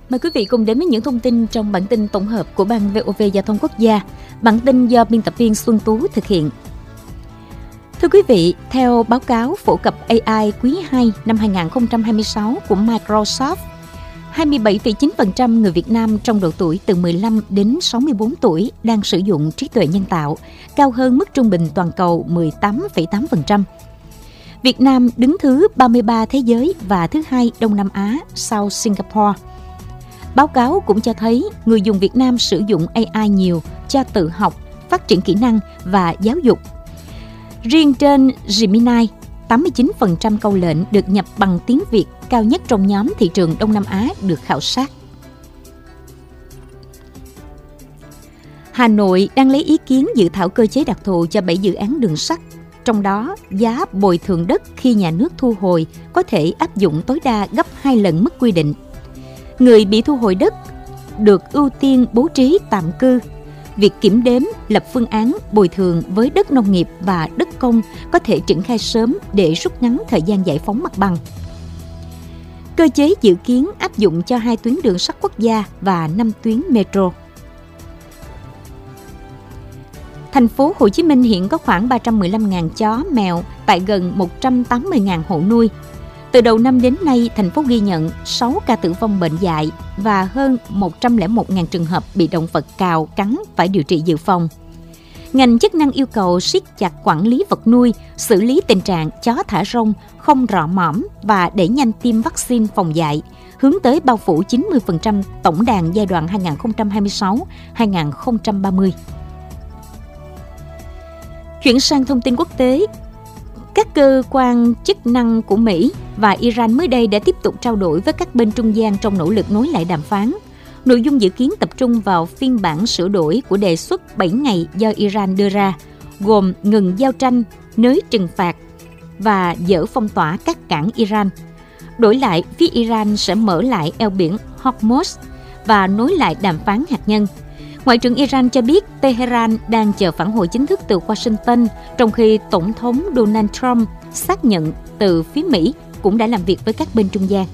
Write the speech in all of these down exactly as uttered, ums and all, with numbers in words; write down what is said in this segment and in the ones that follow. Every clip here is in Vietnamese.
Mời quý vị cùng đến với những thông tin trong bản tin tổng hợp của Ban vê o vê Giao thông Quốc gia. Bản tin do biên tập viên Xuân Tú thực hiện. Thưa quý vị, theo báo cáo phổ cập a i quý hai năm hai không hai sáu của Microsoft, hai mươi bảy phẩy chín phần trăm người Việt Nam trong độ tuổi từ mười lăm đến sáu mươi bốn tuổi đang sử dụng trí tuệ nhân tạo, cao hơn mức trung bình toàn cầu mười tám phẩy tám phần trăm. Việt Nam đứng thứ ba mươi ba thế giới và thứ hai Đông Nam Á sau Singapore. Báo cáo cũng cho thấy người dùng Việt Nam sử dụng a i nhiều cho tự học, phát triển kỹ năng và giáo dục. Riêng trên Gemini, tám mươi chín phần trăm câu lệnh được nhập bằng tiếng Việt, cao nhất trong nhóm thị trường Đông Nam Á được khảo sát. Hà Nội đang lấy ý kiến dự thảo cơ chế đặc thù cho bảy dự án đường sắt. Trong đó, giá bồi thường đất khi nhà nước thu hồi có thể áp dụng tối đa gấp hai lần mức quy định. Người bị thu hồi đất được ưu tiên bố trí tạm cư. Việc kiểm đếm, lập phương án bồi thường với đất nông nghiệp và đất công có thể triển khai sớm để rút ngắn thời gian giải phóng mặt bằng. Cơ chế dự kiến áp dụng cho hai tuyến đường sắt quốc gia và năm tuyến metro. Thành phố Hồ Chí Minh hiện có khoảng ba trăm mười lăm nghìn chó, mèo tại gần một trăm tám mươi nghìn hộ nuôi. Từ đầu năm đến nay, thành phố ghi nhận sáu ca tử vong bệnh dại và hơn một trăm lẻ một nghìn trường hợp bị động vật cào, cắn phải điều trị dự phòng. Ngành chức năng yêu cầu siết chặt quản lý vật nuôi, xử lý tình trạng chó thả rông, không rọ mõm và đẩy nhanh tiêm vaccine phòng dại, hướng tới bao phủ chín mươi phần trăm tổng đàn giai đoạn hai không hai sáu đến hai không ba mươi. Chuyển sang thông tin quốc tế, các cơ quan chức năng của Mỹ và Iran mới đây đã tiếp tục trao đổi với các bên trung gian trong nỗ lực nối lại đàm phán. Nội dung dự kiến tập trung vào phiên bản sửa đổi của đề xuất bảy ngày do Iran đưa ra, gồm ngừng giao tranh, nới trừng phạt và dỡ phong tỏa các cảng Iran. Đổi lại, phía Iran sẽ mở lại eo biển Hormuz và nối lại đàm phán hạt nhân. Ngoại trưởng Iran cho biết Tehran đang chờ phản hồi chính thức từ Washington, trong khi Tổng thống Donald Trump xác nhận từ phía Mỹ cũng đã làm việc với các bên trung gian.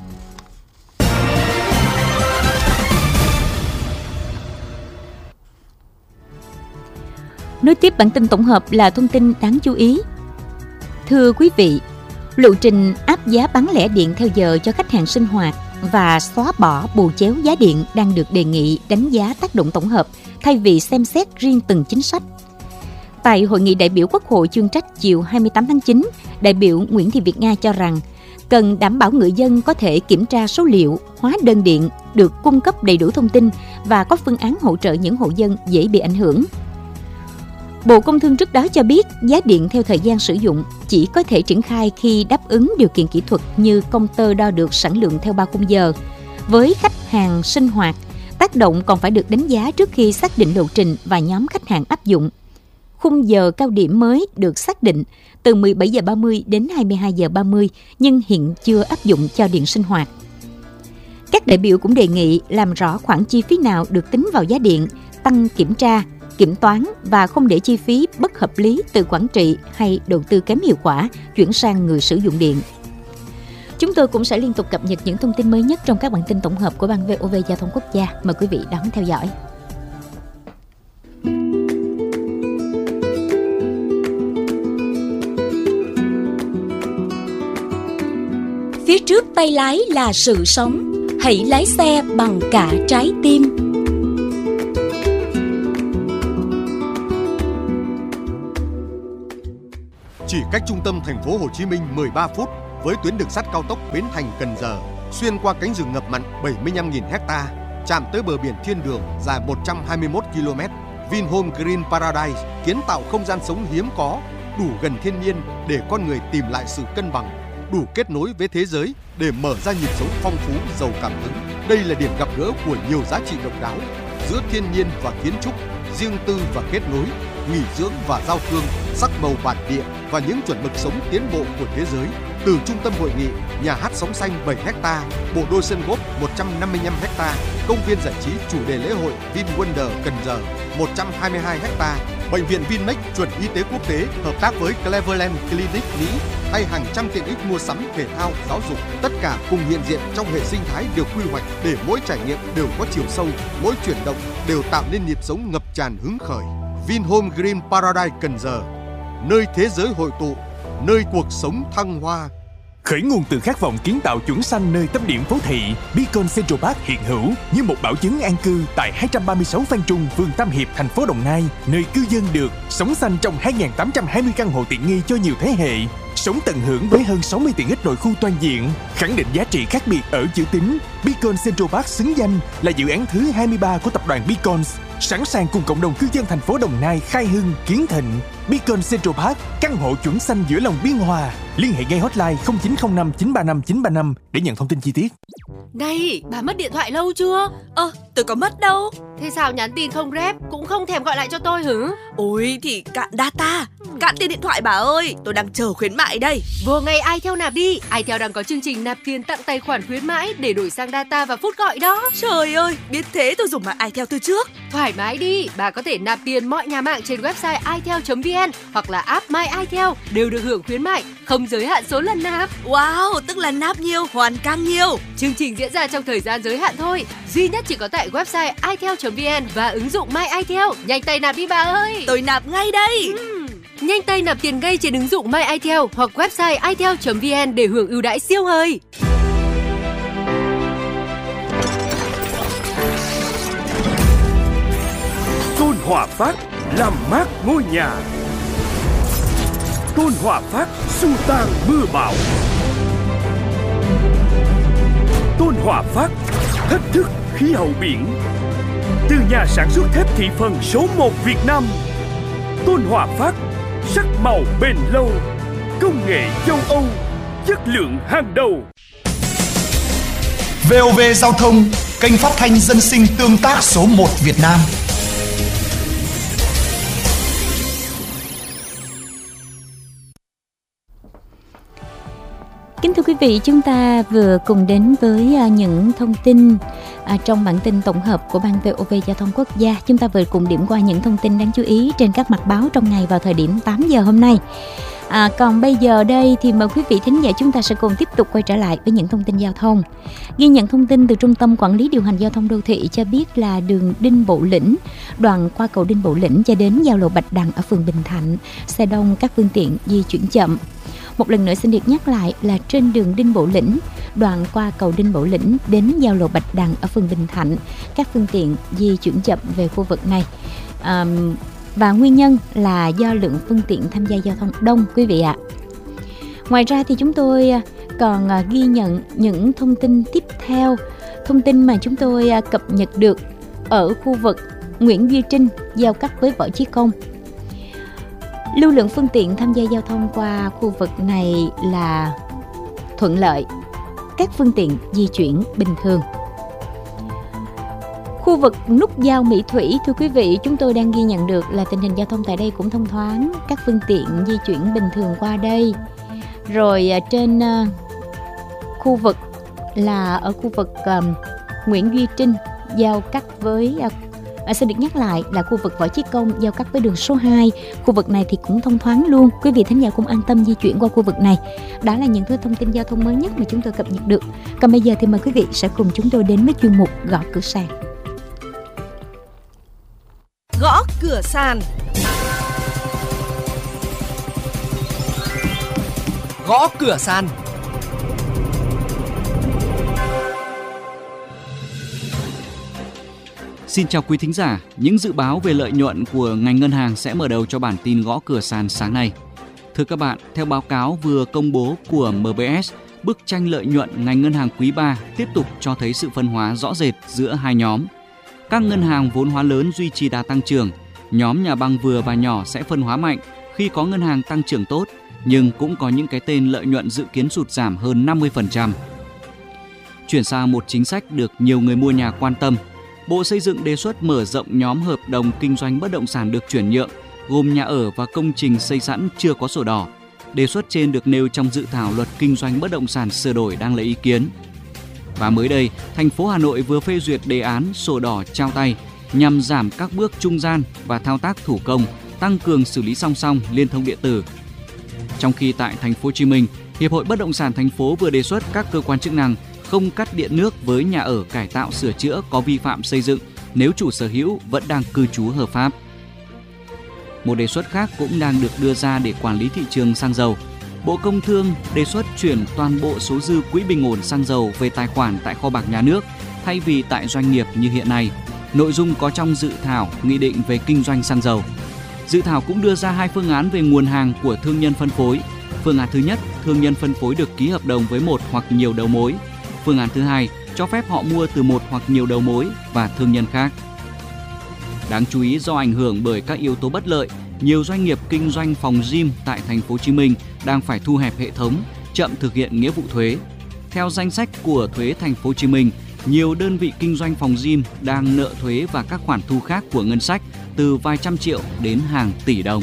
Nối tiếp bản tin tổng hợp là thông tin đáng chú ý. Thưa quý vị, lộ trình áp giá bán lẻ điện theo giờ cho khách hàng sinh hoạt và xóa bỏ bù chéo giá điện đang được đề nghị đánh giá tác động tổng hợp thay vì xem xét riêng từng chính sách. Tại Hội nghị đại biểu Quốc hội chuyên trách chiều hai mươi tám tháng chín, đại biểu Nguyễn Thị Việt Nga cho rằng cần đảm bảo người dân có thể kiểm tra số liệu, hóa đơn điện, được cung cấp đầy đủ thông tin và có phương án hỗ trợ những hộ dân dễ bị ảnh hưởng. Bộ Công Thương trước đó cho biết giá điện theo thời gian sử dụng chỉ có thể triển khai khi đáp ứng điều kiện kỹ thuật như công tơ đo được sản lượng theo ba khung giờ. Với khách hàng sinh hoạt, tác động còn phải được đánh giá trước khi xác định lộ trình và nhóm khách hàng áp dụng. Khung giờ cao điểm mới được xác định từ mười bảy giờ ba mươi đến hai mươi hai giờ ba mươi nhưng hiện chưa áp dụng cho điện sinh hoạt. Các đại biểu cũng đề nghị làm rõ khoản chi phí nào được tính vào giá điện, tăng kiểm tra, kiểm toán và không để chi phí bất hợp lý từ quản trị hay đầu tư kém hiệu quả chuyển sang người sử dụng điện. Chúng tôi cũng sẽ liên tục cập nhật những thông tin mới nhất trong các bản tin tổng hợp của Ban vê o vê Giao thông Quốc gia. Mời quý vị đón theo dõi. Phía trước tay lái là sự sống, hãy lái xe bằng cả trái tim. Chỉ cách trung tâm thành phố Hồ Chí Minh mười ba phút với tuyến đường sắt cao tốc Bến Thành - Cần Giờ, xuyên qua cánh rừng ngập mặn bảy mươi lăm nghìn ha, chạm tới bờ biển thiên đường dài một trăm hai mươi mốt ki lô mét. Vinhome Green Paradise kiến tạo không gian sống hiếm có, đủ gần thiên nhiên để con người tìm lại sự cân bằng, đủ kết nối với thế giới để mở ra nhịp sống phong phú, giàu cảm hứng. Đây là điểm gặp gỡ của nhiều giá trị độc đáo giữa thiên nhiên và kiến trúc, riêng tư và kết nối, nghỉ dưỡng và giao thương, sắc màu bản địa và những chuẩn mực sống tiến bộ của thế giới. Từ trung tâm hội nghị, nhà hát sóng xanh bảy ha, bộ đôi sân golf một trăm năm mươi lăm ha, công viên giải trí chủ đề lễ hội VinWonder Cần Giờ một trăm hai mươi hai ha, Bệnh viện Vinmec chuẩn y tế quốc tế hợp tác với Cleveland Clinic Mỹ hay hàng trăm tiện ích mua sắm, thể thao, giáo dục, tất cả cùng hiện diện trong hệ sinh thái được quy hoạch để mỗi trải nghiệm đều có chiều sâu, mỗi chuyển động đều tạo nên nhịp sống ngập tràn hứng khởi. Vinhome Green Paradise Cần Giờ, nơi thế giới hội tụ, nơi cuộc sống thăng hoa. Khởi nguồn từ khát vọng kiến tạo chuẩn xanh nơi tâm điểm phố thị, Beacon Central Park hiện hữu như một bảo chứng an cư tại hai trăm ba mươi sáu Phan Trung, phường Tam Hiệp, thành phố Đồng Nai, nơi cư dân được sống xanh trong hai nghìn tám trăm hai mươi căn hộ tiện nghi cho nhiều thế hệ, sống tận hưởng với hơn sáu mươi tiện ích nội khu toàn diện, khẳng định giá trị khác biệt ở chữ tín. Beacon Central Park xứng danh là dự án thứ hai mươi ba của tập đoàn Beacon, sẵn sàng cùng cộng đồng cư dân thành phố Đồng Nai khai hưng, kiến thịnh. Beacon Central Park, căn hộ chuẩn xanh giữa lòng biên hòa. Liên hệ ngay hotline không chín không năm chín ba năm chín ba năm để nhận thông tin chi tiết. Này, bà mất điện thoại lâu chưa? Ơ, tôi có mất đâu. Thế sao nhắn tin không rep, cũng không thèm gọi lại cho tôi hử? Ôi thì cạn data, cạn tiền điện thoại bà ơi, tôi đang chờ khuyến mại đây. Vô ngay iTel nạp đi, iTel đang có chương trình nạp tiền tặng tài khoản khuyến mãi để đổi sang data và phút gọi đó. Trời ơi, biết thế tôi dùng mạng iTel từ trước. Thoải mái đi, bà có thể nạp tiền mọi nhà mạng trên website itel chấm vn hoặc là app My iTel đều được hưởng khuyến mại, không giới hạn số lần nạp. Wow, tức là nạp nhiều hoàn càng nhiều. Chương trình diễn ra trong thời gian giới hạn thôi, duy nhất chỉ có tại website itel chấm vn và ứng dụng My iTel. Nhanh tay nạp đi bà ơi. Tôi nạp ngay đây. Uhm. Nhanh tay nạp tiền ngay trên ứng dụng My iTel hoặc website itel chấm vn để hưởng ưu đãi siêu hời. Tôn Hòa Phát làm mát ngôi nhà. Tôn Hòa Phát xua tan mưa bão. Tôn Hòa Phát thách thức khí hậu biển. Từ nhà sản xuất thép thị phần số một Việt Nam, Tôn Hòa Phát sắc màu bền lâu, công nghệ châu Âu, chất lượng hàng đầu. vê o vê Giao thông, kênh phát thanh dân sinh tương tác số một Việt Nam. Kính thưa quý vị, chúng ta vừa cùng đến với những thông tin trong bản tin tổng hợp của Ban vê o vê Giao thông Quốc gia. Chúng ta vừa cùng điểm qua những thông tin đáng chú ý trên các mặt báo trong ngày vào thời điểm tám giờ hôm nay. À, còn bây giờ đây thì mời quý vị thính giả chúng ta sẽ cùng tiếp tục quay trở lại với những thông tin giao thông. Ghi nhận thông tin từ Trung tâm Quản lý Điều hành Giao thông Đô thị cho biết là đường Đinh Bộ Lĩnh, đoạn qua cầu Đinh Bộ Lĩnh cho đến giao lộ Bạch Đằng ở phường Bình Thạnh, xe đông, các phương tiện di chuyển chậm. Một lần nữa xin được nhắc lại là trên đường Đinh Bộ Lĩnh, đoạn qua cầu Đinh Bộ Lĩnh đến giao lộ Bạch Đằng ở phường Bình Thạnh, các phương tiện di chuyển chậm về khu vực này. À, và nguyên nhân là do lượng phương tiện tham gia giao thông đông quý vị ạ. Ngoài ra thì chúng tôi còn ghi nhận những thông tin tiếp theo, thông tin mà chúng tôi cập nhật được ở khu vực Nguyễn Duy Trinh giao cắt với Võ Chí Công. Lưu lượng phương tiện tham gia giao thông qua khu vực này là thuận lợi, các phương tiện di chuyển bình thường. Khu vực nút giao Mỹ Thủy, thưa quý vị, chúng tôi đang ghi nhận được là tình hình giao thông tại đây cũng thông thoáng, các phương tiện di chuyển bình thường qua đây. Rồi trên uh, khu vực là ở khu vực uh, Nguyễn Duy Trinh giao cắt với uh, À, xin được nhắc lại là khu vực Võ Chí Công giao cắt với đường số hai. Khu vực này thì cũng thông thoáng luôn. Quý vị thính giả cũng an tâm di chuyển qua khu vực này. Đó là những thứ thông tin giao thông mới nhất mà chúng tôi cập nhật được. Còn bây giờ thì mời quý vị sẽ cùng chúng tôi đến với chuyên mục Gõ Cửa Sàn. Gõ Cửa Sàn. Gõ Cửa Sàn. Xin chào quý thính giả, những dự báo về lợi nhuận của ngành ngân hàng sẽ mở đầu cho bản tin Gõ Cửa Sàn sáng nay. Thưa các bạn, theo báo cáo vừa công bố của em bê ét, bức tranh lợi nhuận ngành ngân hàng quý ba tiếp tục cho thấy sự phân hóa rõ rệt giữa hai nhóm. Các ngân hàng vốn hóa lớn duy trì đà tăng trưởng, nhóm nhà băng vừa và nhỏ sẽ phân hóa mạnh khi có ngân hàng tăng trưởng tốt, nhưng cũng có những cái tên lợi nhuận dự kiến sụt giảm hơn năm mươi phần trăm. Chuyển sang một chính sách được nhiều người mua nhà quan tâm, Bộ Xây dựng đề xuất mở rộng nhóm hợp đồng kinh doanh bất động sản được chuyển nhượng, gồm nhà ở và công trình xây sẵn chưa có sổ đỏ. Đề xuất trên được nêu trong dự thảo luật kinh doanh bất động sản sửa đổi đang lấy ý kiến. Và mới đây, thành phố Hà Nội vừa phê duyệt đề án sổ đỏ trao tay nhằm giảm các bước trung gian và thao tác thủ công tăng cường xử lý song song liên thông điện tử. Trong khi tại thành phố Hồ Chí Minh, Hiệp hội Bất động sản thành phố vừa đề xuất các cơ quan chức năng không cắt điện nước với nhà ở cải tạo sửa chữa có vi phạm xây dựng nếu chủ sở hữu vẫn đang cư trú hợp pháp. Một đề xuất khác cũng đang được đưa ra để quản lý thị trường xăng dầu. Bộ Công Thương đề xuất chuyển toàn bộ số dư quỹ bình ổn xăng dầu về tài khoản tại kho bạc nhà nước thay vì tại doanh nghiệp như hiện nay. Nội dung có trong dự thảo nghị định về kinh doanh xăng dầu. Dự thảo cũng đưa ra hai phương án về nguồn hàng của thương nhân phân phối. Phương án thứ nhất, thương nhân phân phối được ký hợp đồng với một hoặc nhiều đầu mối. Phương án thứ hai, cho phép họ mua từ một hoặc nhiều đầu mối và thương nhân khác. Đáng chú ý, do ảnh hưởng bởi các yếu tố bất lợi, nhiều doanh nghiệp kinh doanh phòng gym tại thành phố Hồ Chí Minh đang phải thu hẹp hệ thống, chậm thực hiện nghĩa vụ thuế. Theo danh sách của thuế thành phố Hồ Chí Minh, nhiều đơn vị kinh doanh phòng gym đang nợ thuế và các khoản thu khác của ngân sách từ vài trăm triệu đến hàng tỷ đồng.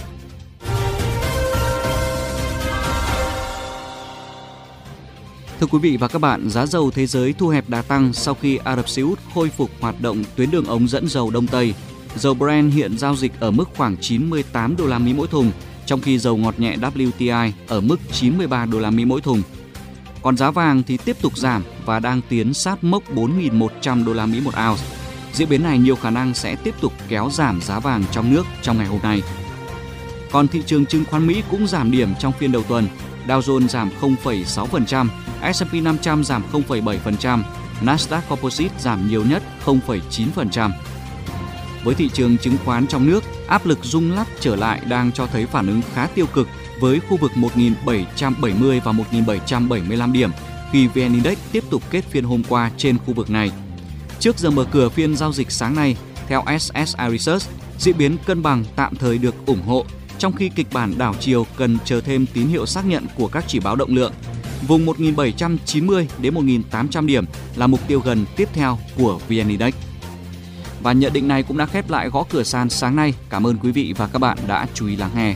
Thưa quý vị và các bạn, giá dầu thế giới thu hẹp đà tăng sau khi Ả Rập Xê Út khôi phục hoạt động tuyến đường ống dẫn dầu Đông Tây. Dầu Brent hiện giao dịch ở mức khoảng chín mươi tám đô la Mỹ mỗi thùng, trong khi dầu ngọt nhẹ W T I ở mức chín mươi ba đô la Mỹ mỗi thùng. Còn giá vàng thì tiếp tục giảm và đang tiến sát mốc bốn nghìn một trăm đô la Mỹ một ounce. Diễn biến này nhiều khả năng sẽ tiếp tục kéo giảm giá vàng trong nước trong ngày hôm nay. Còn thị trường chứng khoán Mỹ cũng giảm điểm trong phiên đầu tuần. Dow Jones giảm không phẩy sáu phần trăm, S and P năm trăm giảm không phẩy bảy phần trăm, Nasdaq Composite giảm nhiều nhất không phẩy chín phần trăm. Với thị trường chứng khoán trong nước, áp lực rung lắc trở lại đang cho thấy phản ứng khá tiêu cực với khu vực một nghìn bảy trăm bảy mươi và một nghìn bảy trăm bảy mươi lăm điểm khi vê en Index tiếp tục kết phiên hôm qua trên khu vực này. Trước giờ mở cửa phiên giao dịch sáng nay, theo ét ét i Research, diễn biến cân bằng tạm thời được ủng hộ, trong khi kịch bản đảo chiều cần chờ thêm tín hiệu xác nhận của các chỉ báo động lượng. Vùng một nghìn bảy trăm chín mươi đến một nghìn tám trăm điểm là mục tiêu gần tiếp theo của vê en Index. Và nhận định này cũng đã khép lại gõ cửa sàn sáng nay. Cảm ơn quý vị và các bạn đã chú ý lắng nghe.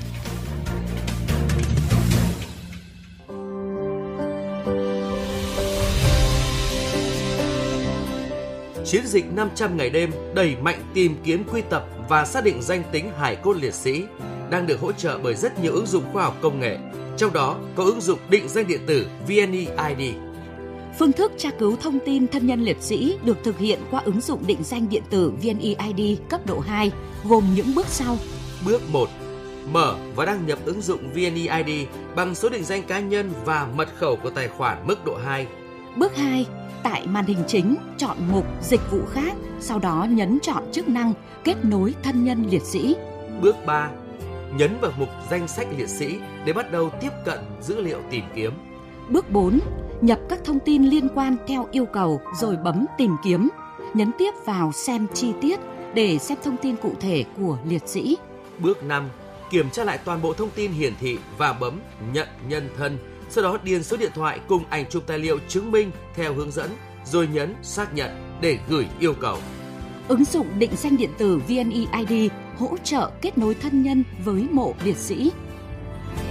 Chiến dịch năm trăm ngày đêm đẩy mạnh tìm kiếm, quy tập và xác định danh tính hài cốt liệt sĩ đang được hỗ trợ bởi rất nhiều ứng dụng khoa học công nghệ, trong đó có ứng dụng định danh điện tử vê en e i đê. Phương thức tra cứu thông tin thân nhân liệt sĩ được thực hiện qua ứng dụng định danh điện tử vê en e i đê cấp độ hai, gồm những bước sau. Bước một. Mở và đăng nhập ứng dụng vê en e i đê bằng số định danh cá nhân và mật khẩu của tài khoản mức độ hai. Bước hai. Tại màn hình chính, chọn mục Dịch vụ khác, sau đó nhấn chọn chức năng Kết nối thân nhân liệt sĩ. Bước ba. Nhấn vào mục Danh sách liệt sĩ để bắt đầu tiếp cận dữ liệu tìm kiếm. Bước bốn. Nhập các thông tin liên quan theo yêu cầu rồi bấm Tìm kiếm. Nhấn tiếp vào Xem chi tiết để xem thông tin cụ thể của liệt sĩ. Bước năm. Kiểm tra lại toàn bộ thông tin hiển thị và bấm Nhận nhân thân. Sau đó điền số điện thoại cùng ảnh chụp tài liệu chứng minh theo hướng dẫn, rồi nhấn Xác nhận để gửi yêu cầu. Ứng dụng định danh điện tử vê en e i đê hỗ trợ kết nối thân nhân với mộ liệt sĩ.